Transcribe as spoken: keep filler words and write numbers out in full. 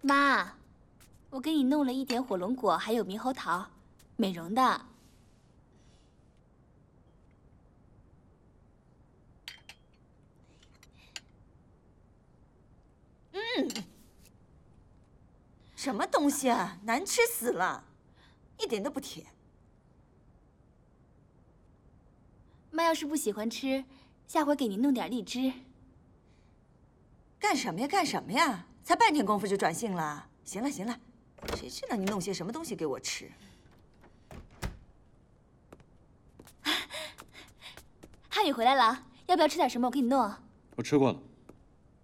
妈，我给你弄了一点火龙果，还有猕猴桃，美容的。 嗯，什么东西啊，难吃死了，一点都不甜。 妈要是不喜欢吃，下回给您弄点荔枝。 干什么呀？干什么呀？才半天功夫就转性了。行了行了，谁知道你弄些什么东西给我吃？ 汉语回来了，要不要吃点什么？我给你弄。 我吃过了。